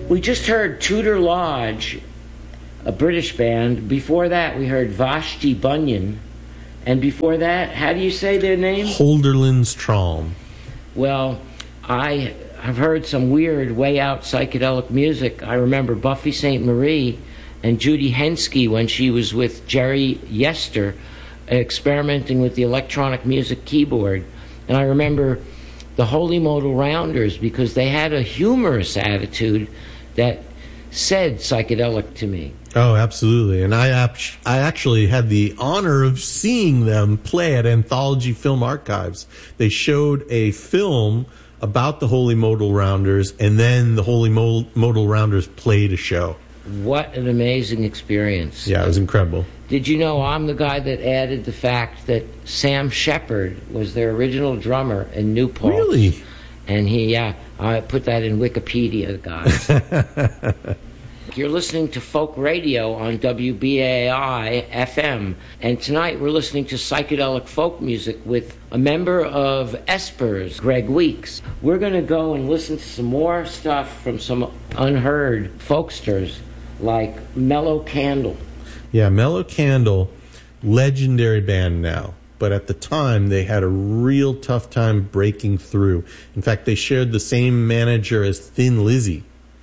We just heard Tudor Lodge, a British band. Before that, we heard Vashti Bunyan. And before that, how do you say their name? Holderlin's Traum. Well, I have heard some weird, way out psychedelic music. I remember Buffy St. Marie and Judy Henske when she was with Jerry Yester experimenting with the electronic music keyboard. And I remember the Holy Modal Rounders because they had a humorous attitude that said psychedelic to me. Oh, absolutely. And I actually had the honor of seeing them play at Anthology Film Archives. They showed a film about the Holy Modal Rounders, and then the Holy Modal Rounders played a show. What an amazing experience. Yeah, it was incredible. Did you know I'm the guy that added the fact that Sam Shepard was their original drummer in Newport? Really? And I put that in Wikipedia, guys. You're listening to Folk Radio on WBAI FM, and tonight we're listening to psychedelic folk music with a member of Espers, Greg Weeks. We're going to go and listen to some more stuff from some unheard folksters like Mellow Candle. Yeah, Mellow Candle, legendary band now. But at the time, they had a real tough time breaking through. In fact, they shared the same manager as Thin Lizzy.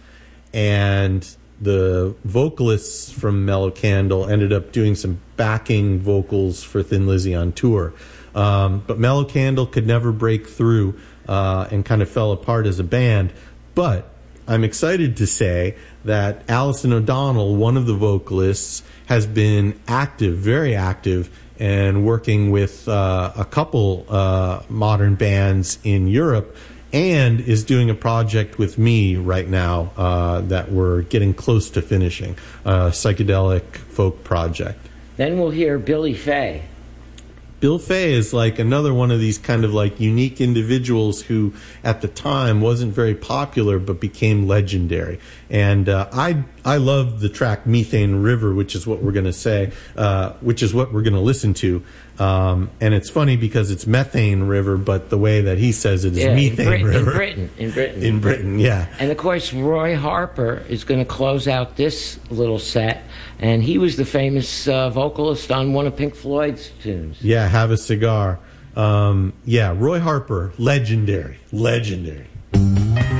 And the vocalists from Mellow Candle ended up doing some backing vocals for Thin Lizzy on tour. But Mellow Candle could never break through and kind of fell apart as a band. But I'm excited to say that Alison O'Donnell, one of the vocalists, has been active, very active, and working with a couple modern bands in Europe, and is doing a project with me right now that we're getting close to finishing, a psychedelic folk project. Then we'll hear Billy Fay. Bill Fay is like another one of these kind of like unique individuals who at the time wasn't very popular but became legendary. And I love the track Methane River, which is what we're going to say, which is what we're going to listen to. And it's funny because it's Methane River, but the way that he says it is Methane River. In Britain, yeah. And of course, Roy Harper is going to close out this little set, and he was the famous vocalist on one of Pink Floyd's tunes. Yeah, Have a Cigar. Yeah, Roy Harper, legendary.